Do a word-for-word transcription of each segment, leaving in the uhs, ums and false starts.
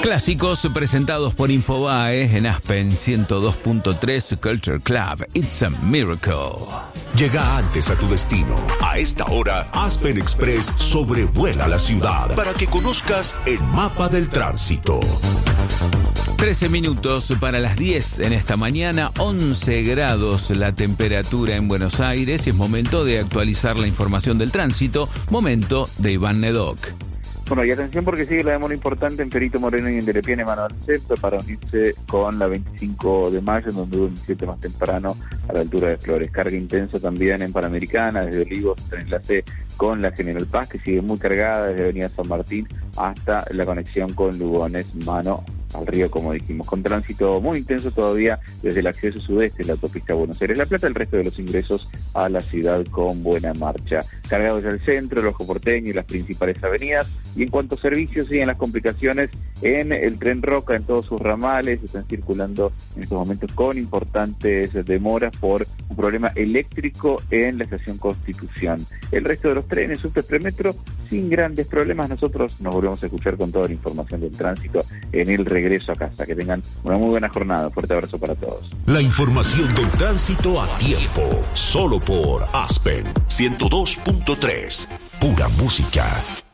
Clásicos presentados por Infobae en Aspen ciento dos punto tres Culture Club. It's a Miracle. Llega antes a tu destino. A esta hora, Aspen Express sobrevuela la ciudad para que conozcas el mapa del tránsito. trece minutos para las diez en esta mañana, once grados la temperatura en Buenos Aires. Es momento de actualizar la información del tránsito. Momento de Iván Nedoc. Bueno, y atención porque sigue la demora importante en Perito Moreno y en Delepiane, mano al centro, para unirse con la veinticinco de mayo, en donde hubo un siete más temprano a la altura de Flores. Carga intensa también en Panamericana, desde Olivos, en enlace con la General Paz, que sigue muy cargada desde Avenida San Martín hasta la conexión con Lugones, mano al río, como dijimos, con tránsito muy intenso todavía desde el acceso sudeste de la autopista Buenos Aires-La Plata, el resto de los ingresos a la ciudad con buena marcha. Cargado ya el centro, el Ojo Porteño y las principales avenidas. Y en cuanto a servicios, siguen las complicaciones en el Tren Roca, en todos sus ramales, están circulando en estos momentos con importantes demoras por un problema eléctrico en la estación Constitución. El resto de los trenes, subte, premetro, sin grandes problemas. Nosotros nos volvemos a escuchar con toda la información del tránsito en el regreso a casa. Que tengan una muy buena jornada. Fuerte abrazo para todos. La información del tránsito a tiempo, solo por Aspen ciento dos punto tres. Pura música.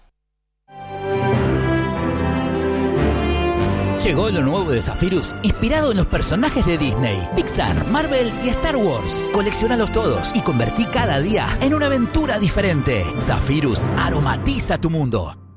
Llegó lo nuevo de Zephyrus, inspirado en los personajes de Disney, Pixar, Marvel y Star Wars. Colecciónalos todos y convertí cada día en una aventura diferente. Zephyrus aromatiza tu mundo.